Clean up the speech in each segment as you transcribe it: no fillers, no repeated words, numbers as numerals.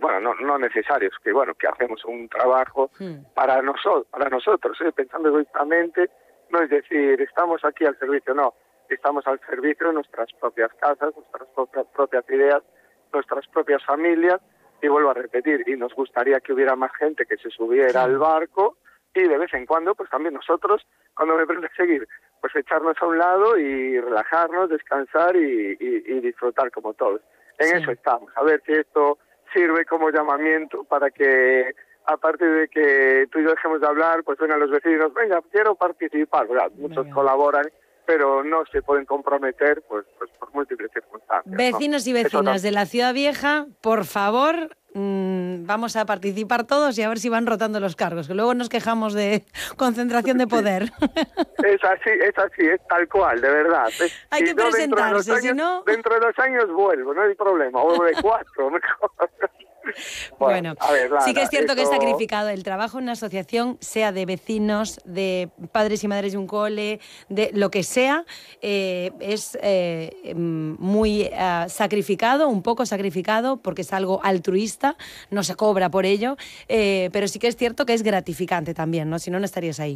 bueno, no necesarios, que hacemos un trabajo para nosotros, pensando egoístamente, no es decir, estamos aquí al servicio, no, estamos al servicio de nuestras propias casas, nuestras propias ideas, nuestras propias familias, y vuelvo a repetir, y nos gustaría que hubiera más gente que se subiera al barco, y de vez en cuando, pues también nosotros, cuando me prende a seguir, pues echarnos a un lado y relajarnos, descansar y disfrutar como todos. En eso estamos, a ver si esto sirve como llamamiento para que, a partir de que tú y yo dejemos de hablar, pues vengan los vecinos, venga, quiero participar, ¿verdad? Muchos colaboran, pero no se pueden comprometer pues por múltiples circunstancias. Vecinos y vecinas de la Ciudad Vieja, por favor, vamos a participar todos y a ver si van rotando los cargos, que luego nos quejamos de concentración de poder. Es así, es tal cual, de verdad. Hay que presentarse, si no... Dentro de 2 años vuelvo, no hay problema, o de 4, mejor. Bueno, a ver, Lara, sí que es cierto que es sacrificado el trabajo en una asociación, sea de vecinos, de padres y madres de un cole, de lo que sea, es muy sacrificado, un poco sacrificado, porque es algo altruista, no se cobra por ello, pero sí que es cierto que es gratificante también, ¿no? Si no, no estarías ahí.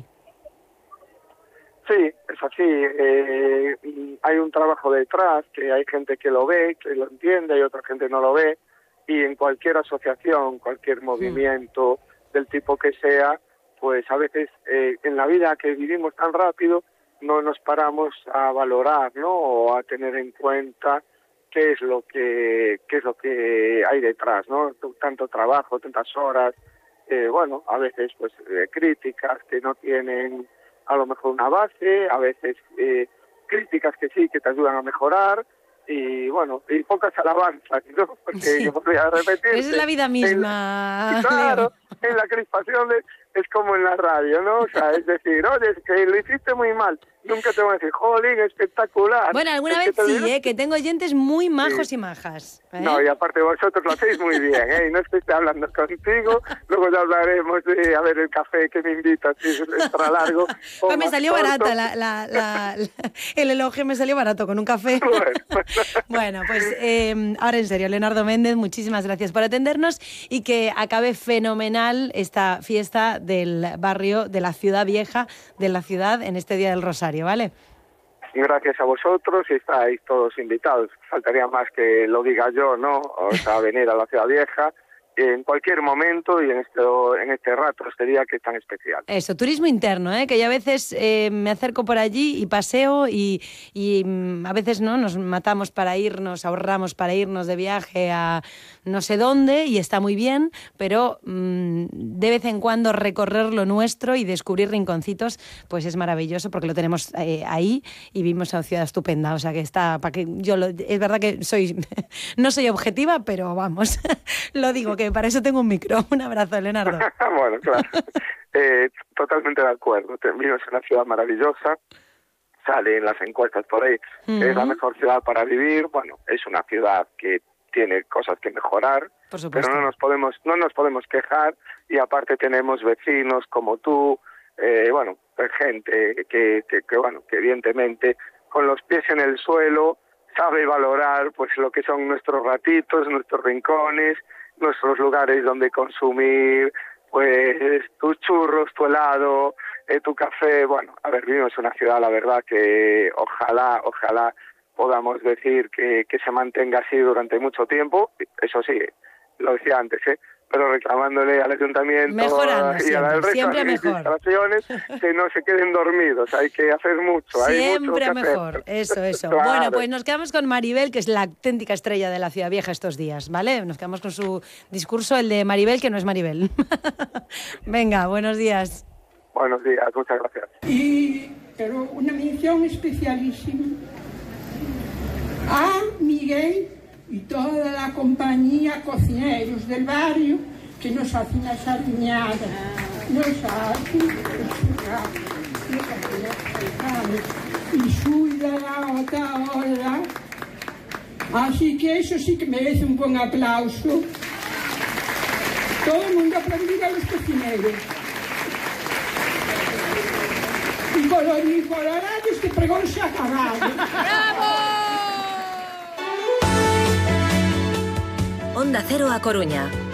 Sí, es así. Hay un trabajo detrás, que hay gente que lo ve, que lo entiende, y otra gente no lo ve. Y en cualquier asociación, cualquier movimiento del tipo que sea, pues a veces en la vida que vivimos tan rápido no nos paramos a valorar, ¿no? O a tener en cuenta qué es lo que hay detrás, ¿no? Tanto trabajo, tantas horas, a veces pues críticas que no tienen a lo mejor una base, a veces críticas que sí, que te ayudan a mejorar. Y y pocas alabanzas, ¿no? Porque yo voy a repetir. Es la vida misma. Claro, en la crispación es como en la radio, ¿no? O sea, es decir, oye, es que lo hiciste muy mal. Nunca te voy a decir, jolín, espectacular. Bueno, alguna vez sí, que tengo oyentes muy majos y majas. No, y aparte vosotros lo hacéis muy bien, ¿eh? Y no estoy hablando contigo, luego ya hablaremos de, a ver, el café que me invitas, si es extra largo. Pues me salió barata, el elogio me salió barato con un café. Bueno, pues ahora en serio, Leonardo Méndez, muchísimas gracias por atendernos y que acabe fenomenal esta fiesta del barrio, de la Ciudad Vieja, de la ciudad, en este Día del Rosario, ¿vale? Gracias a vosotros y estáis todos invitados. Faltaría más que lo diga yo, ¿no? O sea, venir a la Ciudad Vieja en cualquier momento y en este rato, este día que es tan especial. Eso, turismo interno, que yo a veces me acerco por allí y paseo y a veces no nos matamos para irnos, ahorramos para irnos de viaje a no sé dónde y está muy bien, pero de vez en cuando recorrer lo nuestro y descubrir rinconcitos, pues es maravilloso porque lo tenemos ahí y vivimos en una ciudad estupenda, o sea que está, para que es verdad que no soy objetiva, pero vamos, lo digo que para eso tengo un micro. Un abrazo, Leonardo. Bueno, claro. Totalmente de acuerdo. Vivimos en una ciudad maravillosa. Sale en las encuestas por ahí. Es la mejor ciudad para vivir. Bueno, es una ciudad que tiene cosas que mejorar. Por supuesto. Pero no nos podemos quejar. Y aparte tenemos vecinos como tú. Gente que evidentemente con los pies en el suelo sabe valorar pues lo que son nuestros ratitos, nuestros rincones, nuestros lugares donde consumir pues tus churros, tu helado, tu café. Bueno, a ver, vivimos en una ciudad, la verdad, que ojalá podamos decir que se mantenga así durante mucho tiempo. Eso sí, lo decía antes, pero reclamándole al ayuntamiento y al resto de las administraciones que no se queden dormidos. Hay que hacer mucho. Siempre hay mucho que mejor. hacer. Eso. Claro. Bueno, pues nos quedamos con Maribel, que es la auténtica estrella de la Ciudad Vieja estos días, ¿vale? Nos quedamos con su discurso, el de Maribel, que no es Maribel. Venga, buenos días. Buenos días, muchas gracias. Pero una mención especialísima a Miguel y toda la compañía cocineros del barrio que nos hacen la sardinada, nos hacen y suida la otra hora. Así que eso sí que merece un buen aplauso. Todo el mundo aplaudir a los cocineros. Y colorín colorado, este pregón se ha acabado. ¡Bravo! Onda Cero A Coruña.